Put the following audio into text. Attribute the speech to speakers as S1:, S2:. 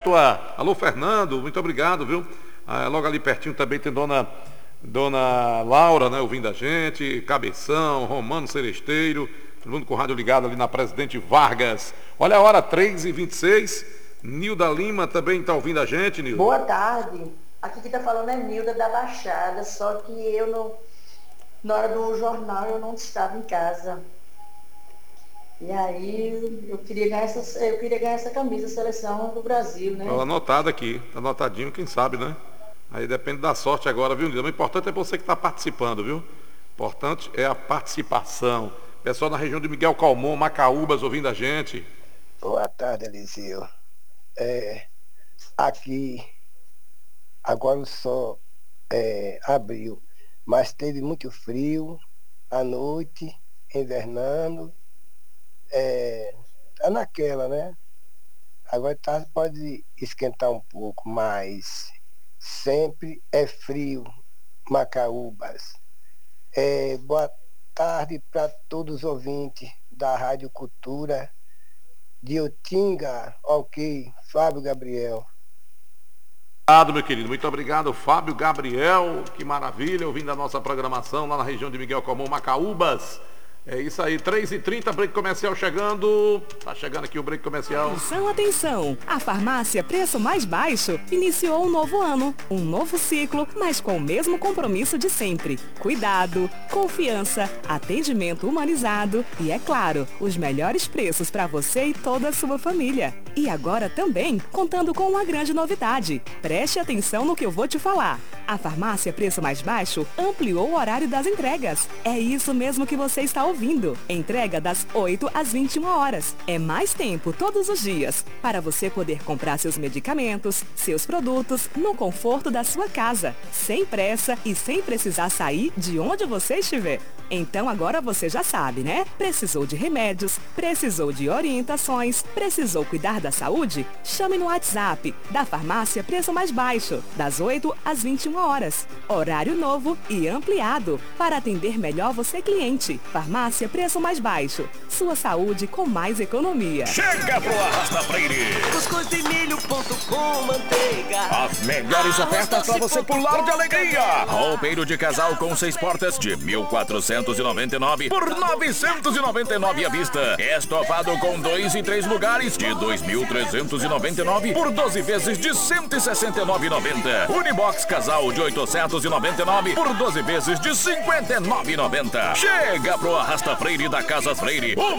S1: Catuá. Alô, Fernando, muito obrigado, viu? Logo ali pertinho também tem Dona Laura, né, ouvindo a gente, Cabeção, Romano Celesteiro, todo mundo com o rádio ligado ali na Presidente Vargas. Olha a hora, 3h26. Nilda Lima também está ouvindo a gente, Nilda.
S2: Boa tarde. Aqui que está falando é Nilda da Baixada, só que na hora do jornal eu não estava em casa. E aí eu queria ganhar essa camisa, seleção do Brasil, né?
S1: Está anotado aqui, está anotadinho, quem sabe, né? Aí depende da sorte agora, viu, Nilda? O importante é você que está participando, viu? O importante é a participação. Pessoal na região de Miguel Calmon, Macaúbas, ouvindo a gente.
S3: Boa tarde, Eliseu. Aqui, agora o sol abriu, mas teve muito frio à noite, invernando. Tá naquela, né? Agora pode esquentar um pouco, mas sempre é frio, Macaúbas. Boa tarde para todos os ouvintes da Rádio Cultura de Utinga, ok, Fábio Gabriel.
S1: Obrigado, meu querido, muito obrigado, Fábio Gabriel, que maravilha, ouvindo a nossa programação lá na região de Miguel Calmon, Macaúbas. É isso aí, 3h30, break comercial chegando. Tá chegando aqui o break comercial.
S4: Atenção, atenção! A farmácia Preço Mais Baixo iniciou um novo ano, um novo ciclo, mas com o mesmo compromisso de sempre. Cuidado, confiança, atendimento humanizado e, é claro, os melhores preços para você e toda a sua família. E agora também contando com uma grande novidade. Preste atenção no que eu vou te falar. A farmácia Preço Mais Baixo ampliou o horário das entregas. É isso mesmo que você está ouvindo. Entrega das 8 às 21 horas. É mais tempo todos os dias para você poder comprar seus medicamentos, seus produtos no conforto da sua casa, sem pressa e sem precisar sair de onde você estiver. Então agora você já sabe, né? Precisou de remédios, precisou de orientações, precisou cuidar da saúde? Chame no WhatsApp da farmácia Preço Mais Baixo, das 8 às 21 horas. Horário novo e ampliado para atender melhor você, cliente. Farmácia Preço Mais Baixo. Sua saúde com mais economia.
S5: Chega pro Arrasta Freire.
S6: Cuscuzemilho.com, manteiga.
S5: As melhores ofertas para você pular de alegria. Roupeiro de casal com 6 portas de 1.499 por 999 à vista. Estofado com 2 e 3 lugares de 2.399 por 12 vezes de 169,90. Unibox casal de 899 por 12 vezes de 59,90. Chega pro Arrasta Freire da Casas Freire. O